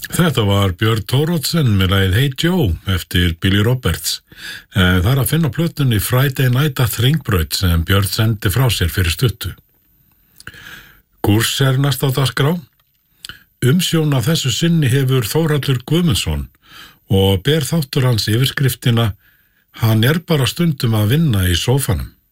Þetta var Björn Thoroddsen með lagið Hey Joe eftir Billy Roberts. Það er að finna á plötunni Friday Night at Hringbraut sem Björn sendi frá sér fyrir stuttu. Kúrs er næst á dagskrá. Umsjón af þessu sinni hefur Þórhallur Guðmundsson og ber þáttur hans yfirskriftina Hann er bara stundum að vinna í sófanum.